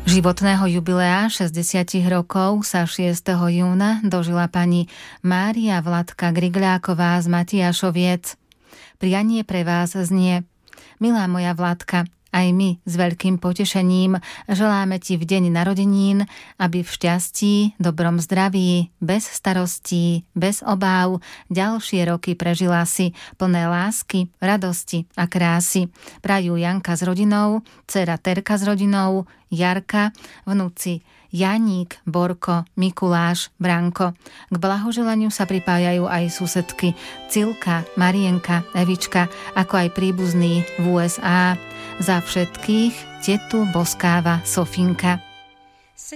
Životného jubilea 60 rokov sa 6. júna dožila pani Mária Vladka Grigľáková z Matiašoviec. Prianie pre vás znie: Milá moja Vladka, aj my s veľkým potešením želáme ti v deň narodenín, aby v šťastí, dobrom zdraví, bez starostí, bez obáv ďalšie roky prežila si plné lásky, radosti a krásy. Prajú Janka s rodinou, dcera Terka s rodinou, Jarka, vnúci Janík, Borko, Mikuláš, Branko. K blahoželaniu sa pripájajú aj susedky Cilka, Marienka, Evička, ako aj príbuzní v USA. Za všetkých tetu boskáva Sofinka.